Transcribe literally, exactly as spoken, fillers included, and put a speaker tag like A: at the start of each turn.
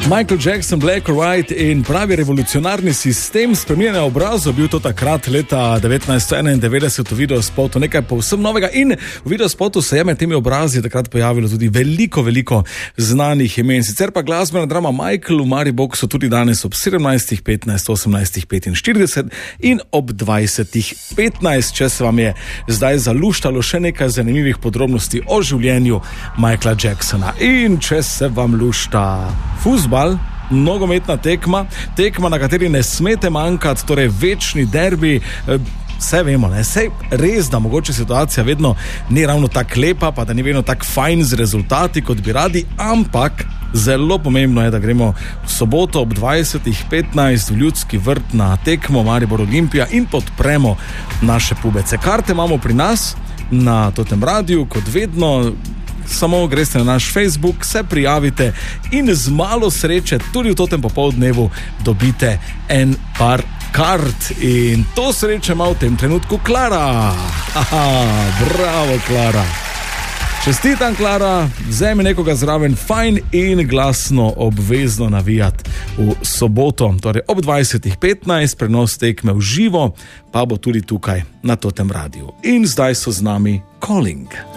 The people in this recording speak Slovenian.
A: Michael Jackson, Black or White in pravi revolucionarni sistem spreminjanja obrazov, bil to takrat leta devetnajststo enaindevetdeset v videospotu, nekaj povsem novega, in v videospotu se je med temi obrazi takrat pojavilo tudi veliko, veliko znanih imen. Sicer pa glasbena drama Michael v Mariboku tudi danes ob sedemnajstih petnajst, osemnajstih petinštirideset in ob dvajsetih petnajst, če se vam je zdaj zaluštalo še nekaj zanimivih podrobnosti o življenju Michaela Jacksona. In če se vam lušta fuzbal, nogometna tekma, tekma, na kateri ne smete manjkati, torej večni derbi, vse vemo, ne, vse res, da mogoče situacija vedno ni ravno tako lepa, pa da ni vedno tako fajn z rezultati, kot bi radi, ampak zelo pomembno je, da gremo v soboto ob dvajsetih petnajst v Ljudski vrt na tekmo Maribor Olimpija in podpremo naše pubece. Karte imamo pri nas na Totem radiju, kot vedno. Samo greste na naš Facebook, se prijavite in z malo sreče tudi v totem popoldnevu dobite en par kart. In to sreče ima v tem trenutku Klara. Aha, bravo Klara. Čestitam, Klara, vzemi nekoga zraven, fajn in glasno obvezno navijati v soboto, torej ob dvajsetih petnajst, prenos tekme v živo, pa bo tudi tukaj na Totem radiju. In zdaj so z nami Calling.